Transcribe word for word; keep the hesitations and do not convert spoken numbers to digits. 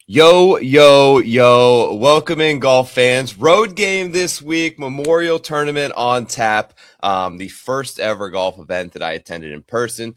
Yo, yo, yo. Welcome in, golf fans. Road game this week, Memorial Tournament on tap. Um, the first ever golf event that I attended in person.